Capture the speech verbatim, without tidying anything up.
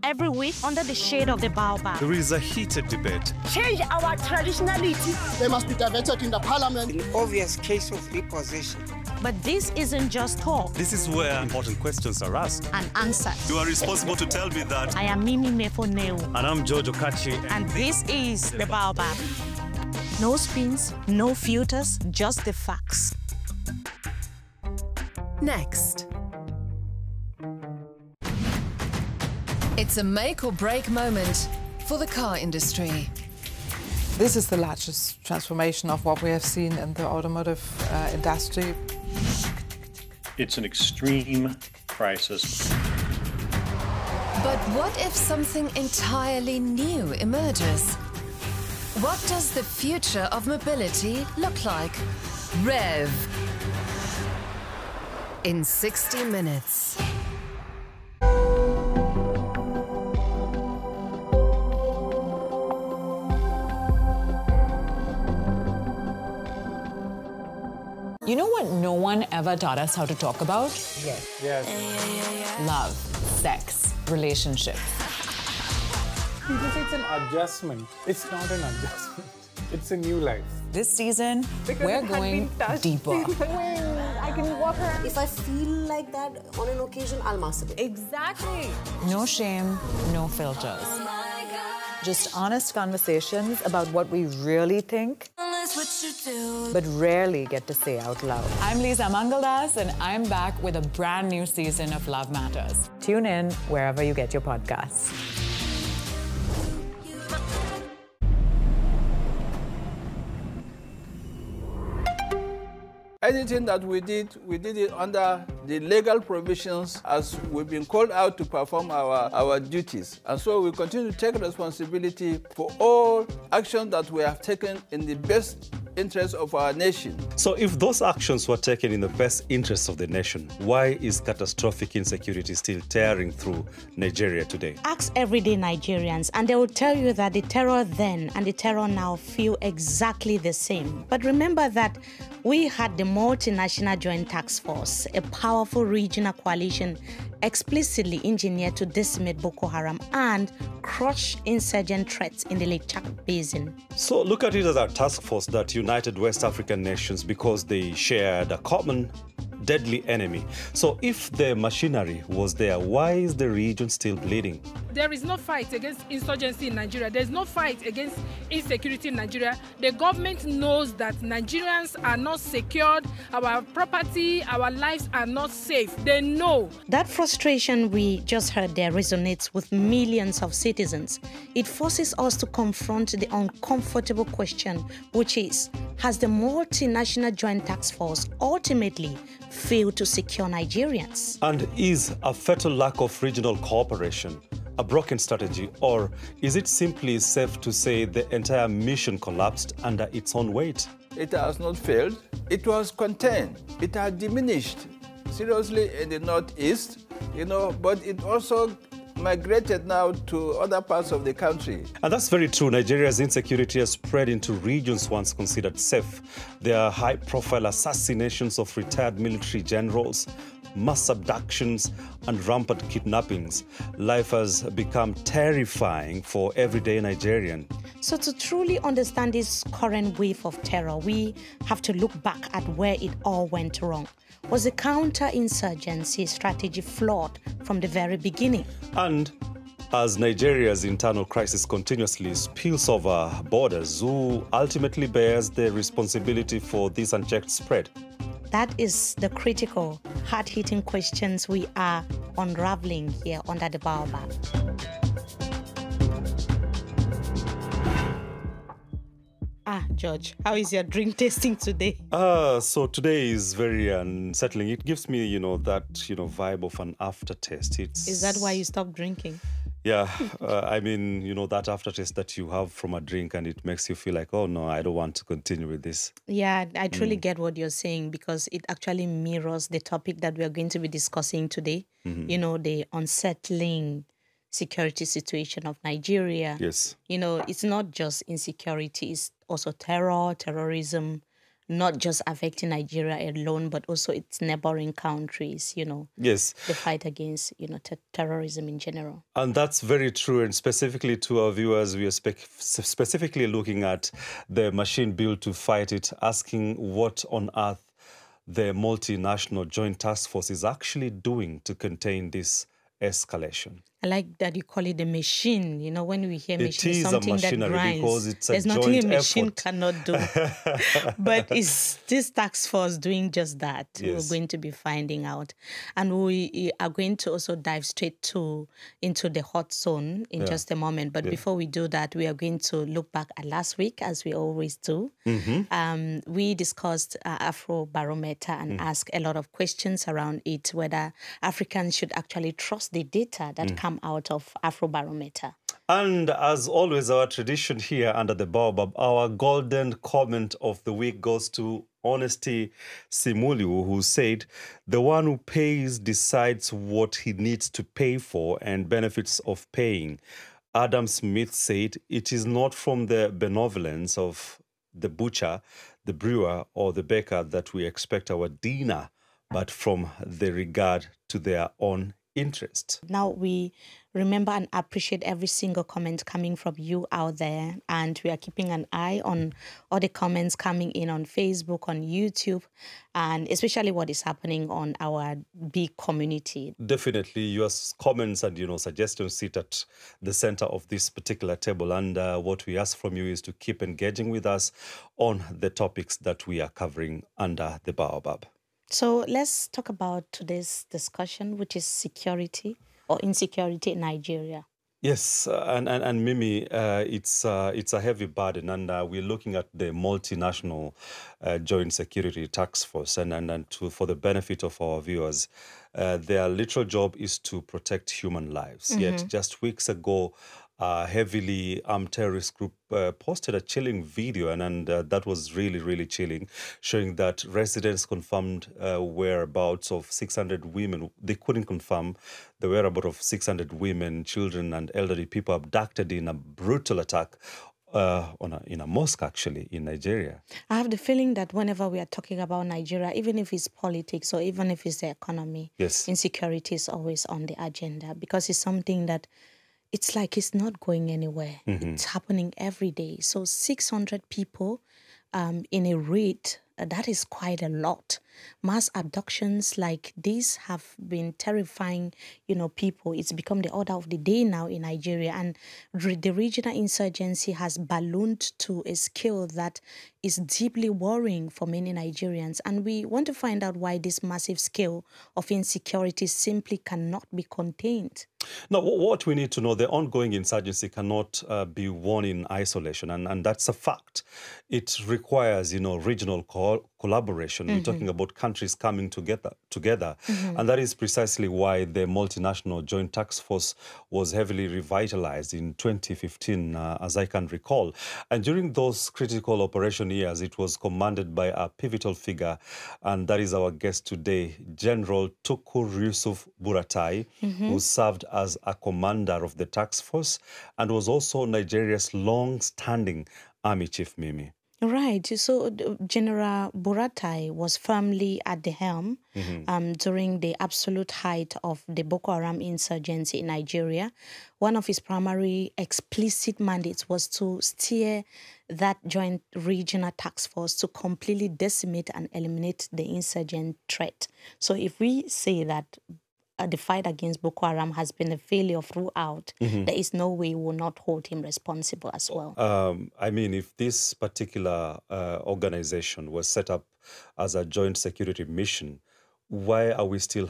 every week under the shade of the baobab. There is a heated debate. Change our traditionality. They must be diverted in the parliament. An obvious case of repossession. But this isn't just talk. This is where important questions are asked and answered. You are responsible to tell me that. I am Mimi Mefoneu. And I'm George Okachi. And this is The Baobab. No spins, no filters, just the facts. Next. It's a make or break moment for the car industry. This is the largest transformation of what we have seen in the automotive uh, industry. It's an extreme crisis. But what if something entirely new emerges? What does the future of mobility look like? Rev. In sixty minutes. You know what no one ever taught us how to talk about? Yes. Yes. Love, sex, relationships. People say it's an adjustment. It's not an adjustment. It's a new life. This season, because we're going deeper. I can walk around. If I feel like that on an occasion, I'll masturbate. Exactly. No shame, no filters. Just honest conversations about what we really think, but rarely get to say out loud. I'm Lisa Mangaldas, and I'm back with a brand new season of Love Matters. Tune in wherever you get your podcasts. Anything that we did, we did it under the legal provisions as we've been called out to perform our, our duties. And so we continue to take responsibility for all actions that we have taken in the best interest of our nation. So if those actions were taken in the best interest of the nation, why is catastrophic insecurity still tearing through Nigeria today? Ask everyday Nigerians and they will tell you that the terror then and the terror now feel exactly the same. But remember that we had the Multinational Joint Task Force, a powerful regional coalition explicitly engineered to decimate Boko Haram and crush insurgent threats in the Lake Chad Basin. So look at it as a task force that united West African nations because they shared a common deadly enemy. So if the machinery was there, why is the region still bleeding? There is no fight against insurgency in Nigeria. There is no fight against insecurity in Nigeria. The government knows that Nigerians are not secured, our property, our lives are not safe. They know. That frustration we just heard there resonates with millions of citizens. It forces us to confront the uncomfortable question, which is, has the Multinational Joint Task Force ultimately failed to secure Nigerians? And is a fatal lack of regional cooperation a broken strategy, or is it simply safe to say the entire mission collapsed under its own weight? It has not failed. It was contained. It had diminished seriously in the northeast, you know, but it also migrated now to other parts of the country. And that's very true. Nigeria's insecurity has spread into regions once considered safe. There are high-profile assassinations of retired military generals, mass abductions, and rampant kidnappings. Life has become terrifying for everyday Nigerian. So to truly understand this current wave of terror, we have to look back at where it all went wrong. Was the counter-insurgency strategy flawed from the very beginning? And as Nigeria's internal crisis continuously spills over borders, who ultimately bears the responsibility for this unchecked spread? That is the critical, hard-hitting questions we are unraveling here under the Baobab. Ah, George, how is your drink tasting today? Uh, so today is very unsettling. It gives me, you know, that, you know, vibe of an aftertaste. It's... Is that why you stopped drinking? Yeah, uh, I mean, you know, that aftertaste that you have from a drink and it makes you feel like, oh, no, I don't want to continue with this. Yeah, I truly Mm. get what you're saying because it actually mirrors the topic that we are going to be discussing today. Mhm. You know, the unsettling security situation of Nigeria. Yes. You know, it's not just insecurity, it's also terror, terrorism, not just affecting Nigeria alone, but also its neighboring countries, you know. Yes. The fight against, you know, ter- terrorism in general. And that's very true. And specifically to our viewers, we are spe- specifically looking at the machine built to fight it, asking what on earth the multinational joint task force is actually doing to contain this escalation. I like that you call it a machine. You know, when we hear machine, it is something a machinery that grinds. because it's a There's joint nothing a machine effort. cannot do. But is this task force doing just that? Yes. We're going to be finding out. And we are going to also dive straight to into the hot zone in Yeah. just a moment. But Yeah. before we do that, we are going to look back at last week, as we always do. Mm-hmm. Um, we discussed uh, Afrobarometer and Mm. asked a lot of questions around it, whether Africans should actually trust the data that Mm. come out of Afrobarometer. And as always, our tradition here under the Baobab, our golden comment of the week goes to Honesty Simuliu, who said, the one who pays decides what he needs to pay for and benefits of paying. Adam Smith said, it is not from the benevolence of the butcher, the brewer, or the baker that we expect our dinner, but from the regard to their own interest. Now we remember and appreciate every single comment coming from you out there, and we are keeping an eye on all the comments coming in on Facebook, on YouTube, and especially what is happening on our big community. Definitely, your comments and you know suggestions sit at the center of this particular table, and uh, what we ask from you is to keep engaging with us on the topics that we are covering under the Baobab. So let's talk about today's discussion, which is security or insecurity in Nigeria. Yes, uh, and, and, and Mimi, uh, it's, uh, it's a heavy burden, and uh, we're looking at the multinational uh, joint security task force, and, and, and to, for the benefit of our viewers, uh, their literal job is to protect human lives. Mm-hmm. Yet just weeks ago, a heavily armed terrorist group uh, posted a chilling video, and, and uh, that was really, really chilling, showing that residents confirmed uh, whereabouts of six hundred women. They couldn't confirm the whereabouts of six hundred women, children, and elderly people abducted in a brutal attack uh, on a, in a mosque, actually, in Nigeria. I have the feeling that whenever we are talking about Nigeria, even if it's politics or even if it's the economy, yes, insecurity is always on the agenda, because it's something that it's like it's not going anywhere. Mm-hmm. It's happening every day. So six hundred people um, in a raid, uh, that is quite a lot. Mass abductions like this have been terrifying, you know, people. It's become the order of the day now in Nigeria. And re- the regional insurgency has ballooned to a scale that is deeply worrying for many Nigerians. And we want to find out why this massive scale of insecurity simply cannot be contained. Now, what we need to know, the ongoing insurgency cannot uh, be won in isolation, and, and that's a fact. It requires, you know, regional co- collaboration. Mm-hmm. We're talking about countries coming together, together. Mm-hmm. And that is precisely why the multinational joint task force was heavily revitalized in twenty fifteen, uh, as I can recall. And during those critical operation years, it was commanded by a pivotal figure, and that is our guest today, General Tukur Yusuf Buratai, mm-hmm. who served as a commander of the task force and was also Nigeria's long-standing army chief, Mimi. Right. So General Buratai was firmly at the helm mm-hmm. um, during the absolute height of the Boko Haram insurgency in Nigeria. One of his primary explicit mandates was to steer that joint regional task force to completely decimate and eliminate the insurgent threat. So if we say that Uh, the fight against Boko Haram has been a failure throughout, mm-hmm. there is no way we will not hold him responsible as well. Um, I mean, if this particular uh, organization was set up as a joint security mission, why are we still